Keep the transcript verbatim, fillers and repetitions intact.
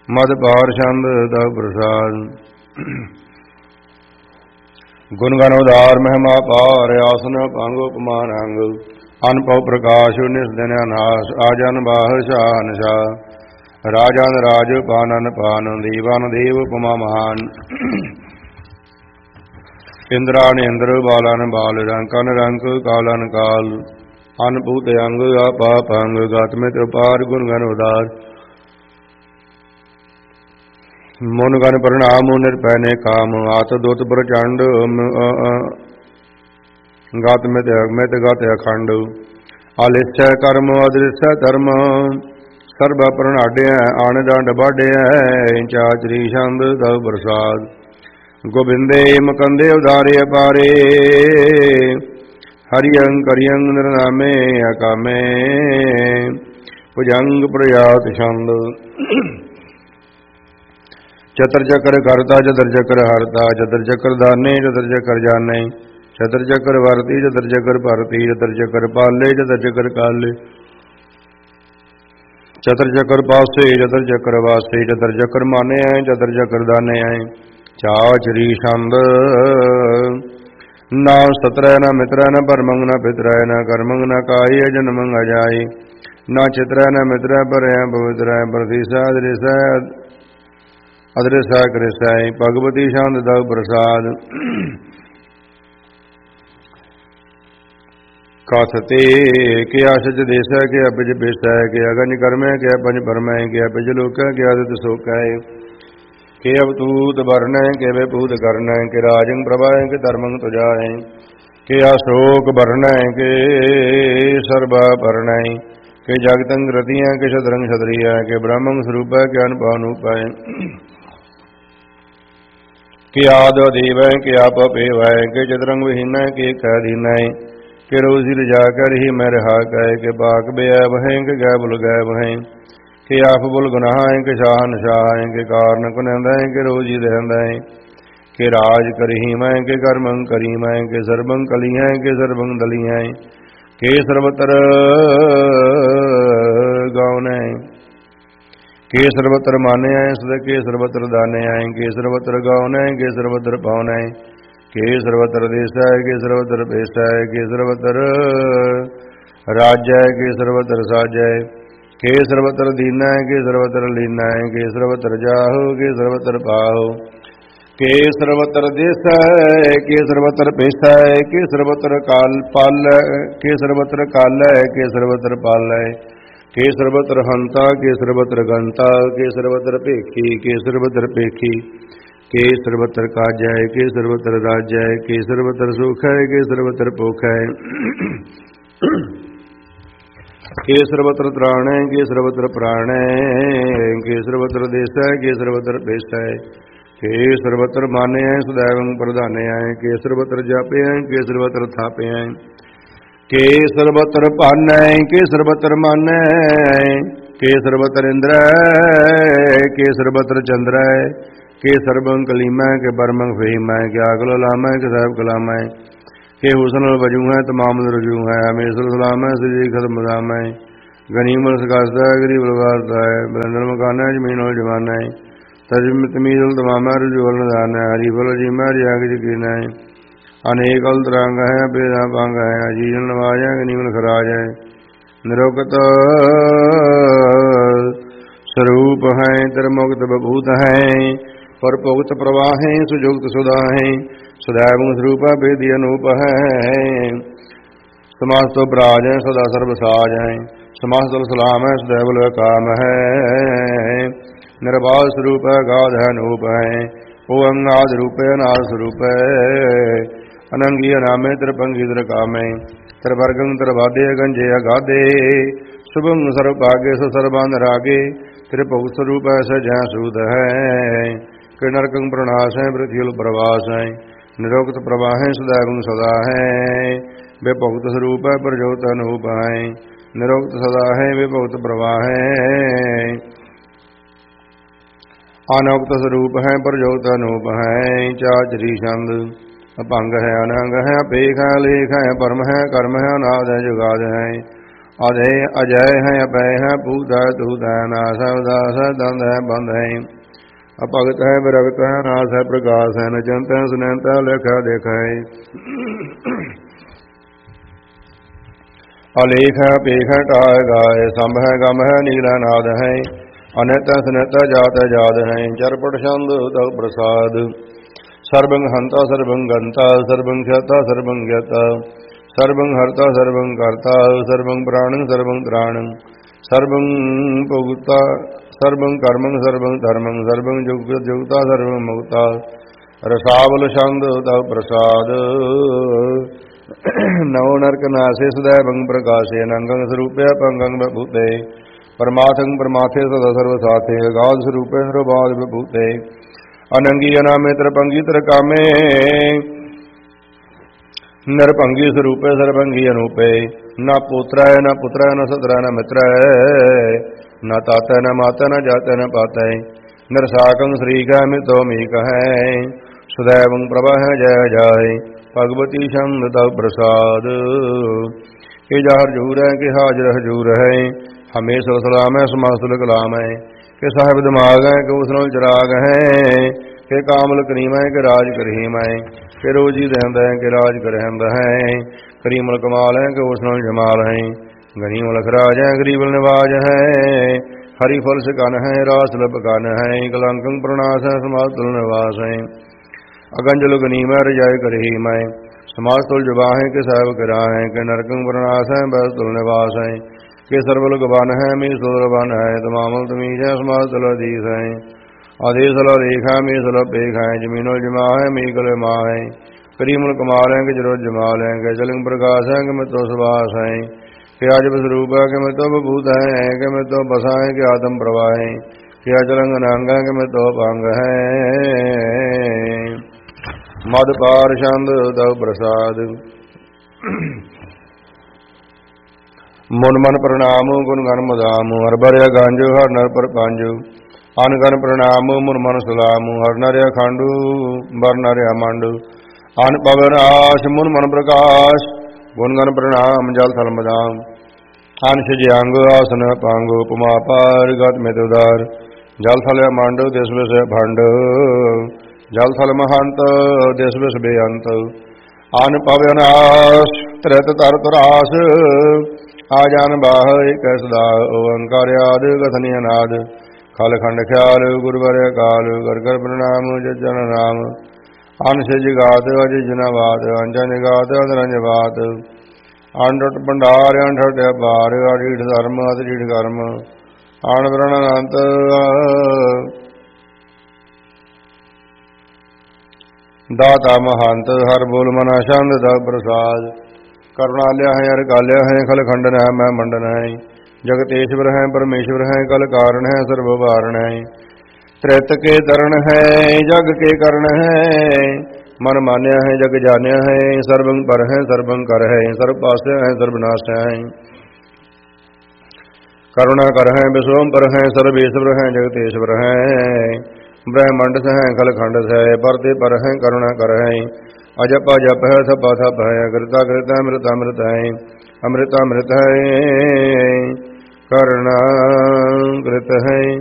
ਮਦ ਪਾਰ ਛੰਦ ਤਉ ਪ੍ਰਸਾਦ। ਗੁਣ ਗਨ ਉਦਾਰ ਮਹਿਮਾ ਪਾਰ ਆਸਨ ਭੰਗ ਉਪਮਾਨ ਅੰਗ। ਅਨਭਉ ਪ੍ਰਕਾਸ਼ ਨਿਸ ਦਿਨ ਅਨਾਸ ਆਜਨ ਬਾਹ ਸ਼ਾਨ ਸ਼ਾਹ। ਰਾਜਨ ਰਾਜ ਪਾਨਨ ਪਾਨ ਦੇਵਨ ਦੇਵ ਉਪਮਾ ਮਹਾਨ। ਇੰਦਰਾਨ ਇੰਦਰ ਬਾਲਨ ਬਾਲ ਰੰਕਨ ਰੰਕ ਕਾਲਨ ਕਾਲ। ਅਨਭੂਤ ਅੰਗ ਆਪਾਪ ਅੰਗ ਗਤਮਿਤ ਉਪਾਰ ਗੁਣ ਗਨ ਉਦਾਰ। ਮੁਨ ਗਨ ਪ੍ਰਣਾਮ ਨਿਰਭੈ ਨੇ ਕਾਮ ਆਤ ਦੁਤ ਪ੍ਰਚੰਡ। ਗਤ ਮਿਤ ਅਗਮਿਤ ਗਤ ਅਖੰਡ। ਆਲਿਸੈ ਕਰਮ ਅਦ੍ਰਿਸੈ ਧਰਮ। ਸਰਬ ਪ੍ਰਣਾਡਿਆ ਆਣ ਡੰਡ ਬਾਡਿਆ ਚਾਚਰੀ ਛੰਦ ਤਉ ਪ੍ਰਸਾਦ। ਗੋਬਿੰਦੇ ਮੁਕੰਦੇ ਉਦਾਰੇ ਅਪਾਰੇ ਹਰਿਅੰ ਕਰਿਅੰ ਨਿਰਨਾਮੇ ਅਕਾਮੇ। ਭੁਜੰਗ ਪ੍ਰਯਾਤ ਛੰਦ। ਚਤਰ ਚੱਕਰ ਕਰਤਾ ਚਤਰ ਚੱਕਰ ਹਰਤਾ। ਚਤਰ ਚੱਕਰ ਦਾਨੇ ਚਤਰ ਚੱਕਰ ਜਾਣੇ। ਚਤਰ ਚੱਕਰ ਵਰਤੀ ਚਤਰ ਚੱਕਰ ਭਰਤੀ। ਚਤਰ ਚੱਕਰ ਪਾਲੇ ਚਤਰ ਚੱਕਰ ਕਾਲੇ। ਚਤਰ ਚੱਕਰ ਪਾਸੇ ਚਤਰ ਚੱਕਰ ਵਾਸੇ। ਚਤਰ ਚੱਕਰ ਮਾਨੇ ਆਏ ਚਤਰ ਚੱਕਰ ਦਾਨੇ ਆਏ। ਚਾਚਰੀ ਛੰਦ। ਨਾ ਸਤਰੈ ਨਾ ਮਿਤਰੈ ਨਾ ਪਰਮੰਗ ਨਾ ਪਿਤਰੈ ਨਾ ਕਰਮੰਗ ਨਾ ਕਾਈ ਜਨਮੰਗ ਅਜਾਈ। ਨਾ ਚਿਤਰੈ ਨਾ ਮਿਤਰੈ ਪਰੈ ਪਵਿਤਰੈ ਪ੍ਰਤੀਸਾ ਅਦ੍ਰਿਸੈ ਅਦ੍ਰਿਸੈ ਕ੍ਰਿਸੈ। ਭਗਵਤੀ ਛੰਦ ਤਉ ਪ੍ਰਸਾਦ। ਕਥਤੇ ਕਿਆ ਸਚ ਦੇਸੈ ਕਿਆ ਬਿਜ ਬੇਸੈ। ਕਿਆ ਗੰਜ ਕਰਮੈ ਕਿਆ ਪੰਜ ਪਰਮੈ। ਕਿਆ ਬਿਜ ਲੋਕੈ ਕਿਆ ਦਿਤ ਸੋਕੈ। ਕਿ ਅਵਤੂਤ ਵਰਨੈ ਕਿ ਵਿਭੂਤ ਕਰਨੈ। ਕਿ ਰਾਜੰ ਪ੍ਰਭਾਇ ਕਿ ਧਰਮੰ ਤੁਜਾਇ। ਕਿ ਅਸ਼ੋਕ ਵਰਨੈ ਕਿ ਸਰਬ ਪਰਣੈ। ਕਿ ਜਗਤੰ ਰਤੀਐ ਕਿ ਸ਼ਤਰੰ ਛਤਰੀਐ। ਕਿ ਬ੍ਰਹਮੰ ਸਰੂਪੈ ਕਿ ਅਨੁਭਵ ਅਨੂਪੈ। ਕਿ ਆਦਿ ਦੇਵੈ ਕਿ ਆਪ ਅਪੇਵੈ। ਕਿ ਚਤੁਰੰਗ ਵਿਹੀਨੈ ਕਿ ਏਕ ਅਧੀਨੈ। ਕਿ ਰੋਜ਼ੀ ਰਜਾ ਕਰ ਹੀ ਮੈਂ ਰਹਾ ਕੈ। ਕਿ ਬਾਕ ਬਿਆ ਵਹੈ ਕਿ ਗੈ ਬੁਲ ਗੈ ਵਹੈ। ਕਿ ਆਪ ਬੁਲ ਗੁਨਾਹ ਕਿ ਸ਼ਾਹਨ ਸ਼ਾਹ। ਕਿ ਕਾਰਨ ਕੁਨੰਦੈ ਕਿ ਰੋਜ਼ੀ ਰਹਿੰਦਾ। ਕਿ ਰਾਜ ਕਰਹੀ ਮੈਂ ਕਿ ਕਰਮੰ ਕਰੀ ਮੈਂ। ਕਿ ਸਰਬੰ ਕਲੀਆਂ ਕਿ ਸਰਬੰ ਦਲੀਆਂ। ਕਿ ਸਰਬਤਰ ਗਾਉਨੈ। ਕਿ ਸਰਬਤਰ ਮਾਨਿਆ ਸਦ ਕਿ ਸਰਬਤਰ ਦਾਨਿਆ। ਕਿ ਸਰਬਤਰ ਗਾਉਨੈ ਕਿ ਸਰਬਤਰ ਪਾਉਨੈ। ਕਿ ਸਰਬਤਰ ਦੇਸੈ ਕਿ ਸਰਬਤਰ ਪੇਸੈ। ਕਿ ਸਰਬਤਰ ਰਾਜੈ ਕਿ ਸਰਬਤਰ ਸਾਜੈ। ਕਿ ਸਰਬਤਰ ਦੀਨੈ ਕਿ ਸਰਬਤਰ ਲੀਨੈ। ਕਿ ਸਰਬਤਰ ਜਾਹੋ ਕਿ ਸਰਬਤਰ ਪਾਹੋ। ਕਿ ਸਰਬਤਰ ਦੇਸੈ ਕਿ ਸਰਬਤਰ ਪੇਸੈ। ਕਿ ਸਰਬਤਰ ਕਾਲ ਪਾਲੈ ਕਿ ਸਰਬਤਰ ਕਾਲੈ। ਕਿ ਸਰਬਤਰ ਪਾਲੈ। ਕਿ ਸਰਬਤਰ ਹੰਤਾ ਕਿ ਸਰਬਤਰ ਗੰਤਾ। ਕਿ ਸਰਬਤਰ ਭੇਖੀ ਕਿ ਸਰਬਤਰ ਭੇਖੀ। ਕਿ ਸਰਬਤਰ ਕਾਜੈ ਕਿ ਸਰਬਤਰ ਰਾਜੈ। ਕਿ ਸਰਬਤਰ ਸੁਖੈ ਕਿ ਸਰਬਤਰ ਭੁਖੈ। ਕਿ ਸਰਬਤਰ ਤ੍ਰਾਣੈ ਕਿ ਸਰਬਤਰ ਪ੍ਰਾਣੈ। ਕਿ ਸਰਬਤਰ ਦੇਸੈ ਕਿ ਸਰਬਤਰ ਪੇਸੈ। ਕਿ ਸਰਬਤਰ ਮਾਨਿਆ ਸदैवੰ ਪ੍ਰਧਾਨਿਆ। ਕਿ ਸਰਬਤਰ ਜਾਪਿਆ ਕਿ ਸਰਬਤਰ ਥਾਪਿਆ। ਕਿ ਸਰਬਤਰ ਭਾਨੈ ਕਿ ਸਰਬਤਰ ਮਾਨੈ। ਕਿ ਸਰਬਤਰ ਇੰਦਰੈ ਕਿ ਸਰਬਤਰ ਚੰਦਰੈ। ਕਿ ਸਰਬੰ ਕਲੀਮੈ ਕਿ ਬਰਮੰ ਫਹੀਮੈ। ਕਿ ਆਗਲ ਲਾਮੈ ਕਿ ਸਾਹਿਬ ਕਲਾਮੈ। ਕਿ ਹੁਸਨ ਵਜੂ ਹੈ ਤਮਾਮ ਰਜੂ ਹੈ। ਹਮੇਸ਼ਰ ਸਲਾਮੈ ਸ੍ਰੀ ਖਤਮ ਦਾਮੈ। ਗਨੀਮਤ ਸਕਾਸਦਾ ਗਰੀਬ ਲਗਾਸਦਾ ਹੈ। ਬਲੰਦਰ ਮਕਾਨਾ ਜ਼ਮੀਨ ਹੋਲ ਜਵਾਨਾ ਹੈ। ਤਜਮ ਤਮੀਜ਼ਲ ਤਮਾਮੈ ਰਜੂਲ ਨਦਾਨਾ ਹੈ। ਹਰੀ ਫਲ ਜੀਮੈ ਰਿਆਗ ਜਕੀਨਾ ਹੈ। ਅਨੇਕ ਅਲ ਤਰੰਗ ਹੈ ਬੇਦਾ ਪੰਗ ਹੈ। ਅਜੀਰਨ ਨਵਾਜੈ ਗਨੀਮਤ ਖਰਾਜ ਹੈ। ਨਿਰੋਗਤ ਸਰੂਪ ਹੈ ਤਿਰਮੁਕਤ ਬਭੂਤ ਹੈ। ਪਰ ਭੁਗਤ ਪ੍ਰਵਾਹੇ ਸੁਜੁਗਤ ਸੁਦਾਹੇ। ਸदैवं ਸਰੂਪਾ ਬੇਦੀ ਅਨੂਪ ਹੈ। ਸਮਾਸਤੋ ਬਰਾਜ ਹੈ ਸਦਾ ਸਰਬ ਸਾਜ ਹੈ। ਸਮਾਸਤਲ ਸਲਾਮ ਹੈ ਸदैवल ਕਾਮ ਹੈ। ਨਿਰਭਾਵ ਸਰੂਪ ਹੈ ਗਾਧ ਹੈ ਅਨੂਪ ਹੈ। ਉਹ ਅੰਗਾਦ ਰੂਪੇ ਅਨਾਦ ਸਰੂਪ ਹੈ। ਅਨੰਗੀ ਅਨਾਮੇ ਤ੍ਰਿਪੰਗੀ ਤ੍ਰਿਕਾਮੇ। ਤ੍ਰਿਵਰਗੰ ਤ੍ਰਿਵਾਦੇ ਗੰਜੇ ਅਗਾਧੇ। ਸ਼ੁਭੰ ਸਰਬ ਭਾਗੇ ਸੋ ਸਰਬਾਨ ਰਾਗੇ। ਤ੍ਰਿਭੁਗ ਸਰੂਪ ਹੈ ਸਜੈ ਸੂਦ ਹੈ। ਕਿ ਨਰਕੰ ਪ੍ਰਣਾਸ ਹੈ ਬ੍ਰਿਥਿਉਲ ਪ੍ਰਵਾਸ ਹੈ। ਨਿਰੋਗਤ ਪ੍ਰਵਾਹੈ ਸदैवं ਸਦਾ ਹੈ। ਵਿਭੁਗਤ ਸਰੂਪ ਹੈ ਪ੍ਰਜੋਤ ਅਨੂਪ ਹੈ। ਨਿਰੋਗਤ ਸਦਾ ਹੈ ਵਿਭੁਗਤ ਪ੍ਰਵਾਹ ਹੈ। ਅਨੁਕਤ ਸਰੂਪ ਹੈ ਪ੍ਰਜੋਤ ਅਨੂਪ ਹੈ। ਚਾਚਰੀ ਛੰਦ। ਅਭੰਗ ਹੈ ਅਨੰਗ ਹੈ ਅਪੇਖ ਹੈ ਲੇਖ ਹੈ ਪਰਮ ਹੈ ਕਰਮ ਹੈ ਅਨਾਦ ਹੈ ਜੁਗਾਦ ਹੈ। अधे अजय है अपय है पूत है तूत है नास है उदास है दंद है बंद है अपगत है विरगत है नास है प्रकाश है न चिंत है सुनंत है लेख है देख है अलेख है पेख है टाय गाय संभ है गम है नील है नाद है अनित सनित जात जाद है चरपट छंद तव प्रसाद सर्वं हंता सर्वं गंता सर्वं क्षता सर्वं ज्ञता सर्वं हर्ता सर्वं कर्ता सर्वं प्राणं सर्वं त्राणं सर्वं पुगुता सर्वं कर्मं सर्वं धर्मं सर्वं जुगत जुगता सर्वं मुक्ता रसावल छंद तव प्रसाद नवो नरक नासे सदैवं प्रकाशे नंगं स्वरूपे पंगं बभूते परमाथं परमाथे सदा सर्व साथे गाध स्वरूपे सर्वबाध विभूते अनंगी अनामित्र पंगीत्र कामे नरभंगी स्वरूपे सर्वंगी अनूपे न पुत्र न पुत्र न सत्र न मित्र न तात न माता न जात न पात नरसाकं श्रीका मितो मीक है सदैवं प्रभा है जय जय भगवती छंद तव प्रसाद के जहर जूर है के हाजर हजूर है हमेशा सलाम है समासुल कलाम है के साहिब दिमाग है के उसनों चिराग है के कामल करीम है के राज करीम है के रोजी रहंद है के राज करहंद है करीमल कमाल है के उसनों जमाल है गनीम लखराज है गरीब निवाज है हरि फल सिकन है रास लब कन है कलंकं प्रणाश है समासुल निवास है अगंजल गनीम है रजाय करीम है समासुल जुबा है के साहिब करा है के नरकं प्रणाश है बस तुल निवास है के सर्वल गबान है मी सोरबान है तमामल तमीज है समाज तलाधीश है आदेश अला रेख है मी सला पेख है जमीनो जमा है मी कल माँ है करीमुल कमाल है कि जरो जमाल है के जलिंग प्रकाश है कि मैं तो सुभाष है कि आज स्वरूप है कि मैं तो बभूत है कि मैं तो बसा है कि आत्म प्रभा है कि अचलंग नांग है कि मैं तो पांग है मद पार छंद तव प्रसाद मुन मन प्रणाम गुण गण मदाम हर बरिया गांजो हर नर पर पांजो अन गण प्रणाम मुन मन सलाम हर नर अखंडू बर नर अमांडू अन पवन आश मुन मन प्रकाश गुण गण प्रणाम जल थल मदाम अन शिजयांग आसन पांगो उपमा पार गत में उदार जल थल अमांडो देश विष भंड जल थल महंत देश विष बेअंत अन पवन आश त्रित तर तरास आजान बाह एक सदा ओंकार आद कथनी अनाद खल खंड ख्याल गुरुवर काल कर कर प्रणाम जन नाम अन से जगात अज जनावात अंजन गात अदरंज बात अनट भंडार अनठ पार अडीठ धर्म अतिठ कर्म आन प्रण अनंत दाता महंत हर बोल मना छंद तव प्रसाद करुणालय है हर काल्या है खल खंडन है मैं मंडन है जगतेश्वर है परमेश्वर है कल कारण है सर्ववारण है त्रेत के तरण है जग के करण है मन मान्या है जग जान्या है सर्वं पर है सर्वं कर है सर्व पास है सर्वनाश है करुणा कर है विश्वम पर है सर्वेश्वर है जगतेश्वर है ब्रह्मंड से है खल खंड से परते पर है करुणा कर है अजप अजप है थप थप है कृता कृत अमृत अमृत है अमृत अमृत है करुणा कृत है।